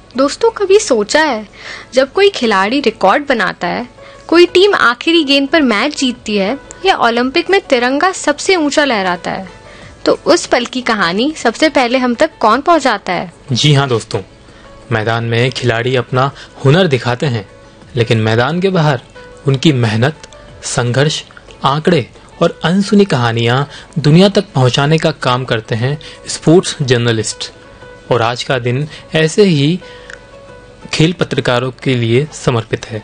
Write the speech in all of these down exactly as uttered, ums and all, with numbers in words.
दोस्तों, कभी सोचा है जब कोई खिलाड़ी रिकॉर्ड बनाता है, कोई टीम आखिरी गेंद पर मैच जीतती है या ओलंपिक में तिरंगा सबसे ऊंचा लहराता है, तो उस पल की कहानी सबसे पहले हम तक कौन पहुंचाता है? जी हाँ दोस्तों, मैदान में खिलाड़ी अपना हुनर दिखाते हैं, लेकिन मैदान के बाहर उनकी मेहनत, संघर्ष, आंकड़े और अनसुनी कहानियां दुनिया तक पहुंचाने का काम करते हैं स्पोर्ट्स जर्नलिस्ट। और आज का दिन ऐसे ही खेल पत्रकारों के लिए समर्पित है।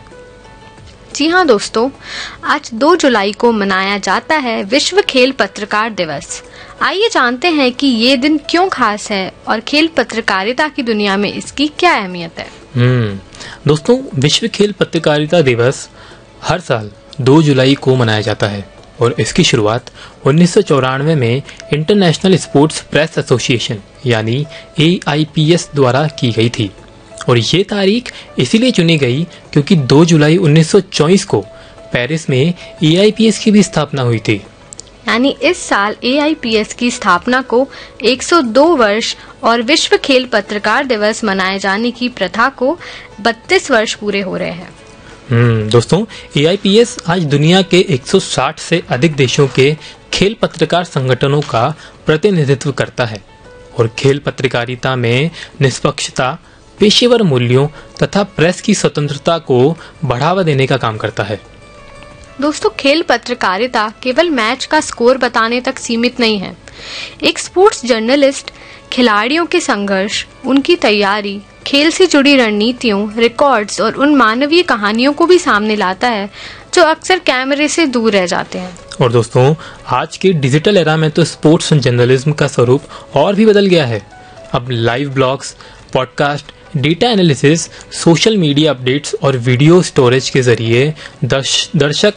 जी हाँ दोस्तों, आज दो जुलाई को मनाया जाता है विश्व खेल पत्रकार दिवस। आइए जानते हैं कि ये दिन क्यों खास है और खेल पत्रकारिता की दुनिया में इसकी क्या अहमियत है। हम्म दोस्तों, विश्व खेल पत्रकारिता दिवस हर साल दो जुलाई को मनाया जाता है और इसकी शुरुआत उन्नीस सौ चौरानवे में इंटरनेशनल स्पोर्ट्स प्रेस एसोसिएशन यानी ए आई पी एस द्वारा की गई थी। और ये तारीख इसीलिए चुनी गई क्योंकि दो जुलाई उन्नीस सौ चौबीस को पेरिस में ए आई पी एस की भी स्थापना हुई थी। यानी इस साल ए आई पी एस की स्थापना को एक सौ दो वर्ष और विश्व खेल पत्रकार दिवस मनाए जाने की प्रथा को बत्तीस वर्ष पूरे हो रहे हैं। हम्म दोस्तों, ए आई पी एस आज दुनिया के एक सौ साठ से अधिक देशों के खेल पत्रकार संगठनों का प्रतिनिधित्व करता है और खेल पत्रकारिता में निष्पक्षता, पेशेवर मूल्यों तथा प्रेस की स्वतंत्रता को बढ़ावा देने का काम करता है। दोस्तों, खेल पत्रकारिता केवल मैच का स्कोर बताने तक सीमित नहीं है। एक स्पोर्ट्स जर्नलिस्ट खिलाड़ियों के संघर्ष, उनकी तैयारी, खेल से जुड़ी रणनीतियों, रिकॉर्ड्स और उन मानवीय कहानियों को भी सामने लाता है जो अक्सर कैमरे से दूर रह जाते हैं। और दोस्तों, आज के डिजिटल एरा में तो स्पोर्ट्स जर्नलिज्म का स्वरूप और भी बदल गया है। अब live blogs, podcast, data analysis, social media updates और वीडियो स्टोरेज के जरिए दर्श, दर्शक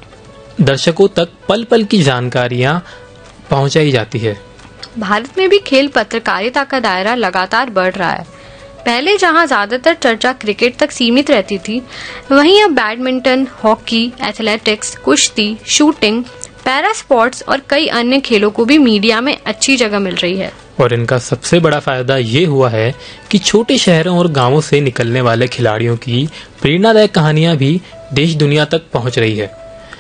दर्शकों तक पल पल की जानकारियां पहुंचाई जाती है। भारत में भी खेल पत्रकारिता का दायरा लगातार बढ़ रहा है। पहले जहां ज्यादातर चर्चा क्रिकेट तक सीमित रहती थी, वहीं अब बैडमिंटन, हॉकी, एथलेटिक्स, कुश्ती, शूटिंग, पैरा स्पोर्ट्स और कई अन्य खेलों को भी मीडिया में अच्छी जगह मिल रही है। और इनका सबसे बड़ा फायदा ये हुआ है कि छोटे शहरों और गांवों से निकलने वाले खिलाड़ियों की प्रेरणादायक कहानियां भी देश दुनिया तक पहुंच रही है।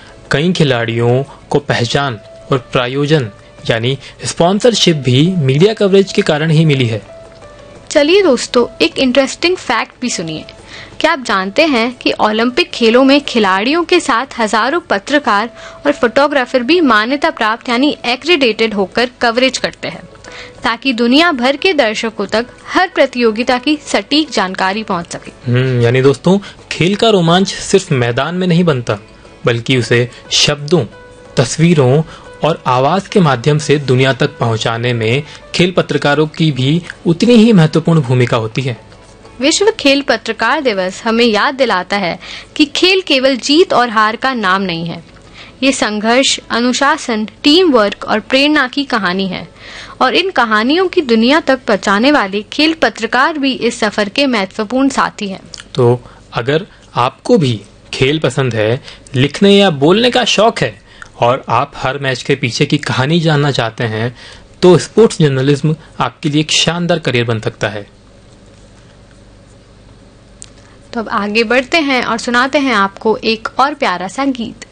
कई खिलाड़ियों को पहचान और प्रायोजन यानी स्पॉन्सरशिप भी मीडिया कवरेज के कारण ही मिली है। चलिए दोस्तों, एक इंटरेस्टिंग फैक्ट भी सुनिए। क्या आप जानते हैं कि ओलंपिक खेलों में खिलाड़ियों के साथ हजारों पत्रकार और फोटोग्राफर भी मान्यता प्राप्त यानी एक्रेडिटेड होकर कवरेज करते हैं, ताकि दुनिया भर के दर्शकों तक हर प्रतियोगिता की सटीक जानकारी पहुंच सके। हम्म यानी दोस्तों, खेल का रोमांच सिर्फ मैदान में नहीं बनता, बल्कि उसे शब्दों, तस्वीरों और आवाज के माध्यम से दुनिया तक पहुंचाने में खेल पत्रकारों की भी उतनी ही महत्वपूर्ण भूमिका होती है। विश्व खेल पत्रकार दिवस हमें याद दिलाता है कि खेल केवल जीत और हार का नाम नहीं है। ये संघर्ष, अनुशासन, टीम वर्क और प्रेरणा की कहानी है और इन कहानियों की दुनिया तक पहुंचाने वाले खेल पत्रकार भी इस सफर के महत्वपूर्ण साथी हैं। तो अगर आपको भी खेल पसंद है, लिखने या बोलने का शौक है और आप हर मैच के पीछे की कहानी जानना चाहते हैं, तो स्पोर्ट्स जर्नलिज्म आपके लिए एक शानदार करियर बन सकता है। तो अब आगे बढ़ते हैं और सुनाते हैं आपको एक और प्यारा सा गीत।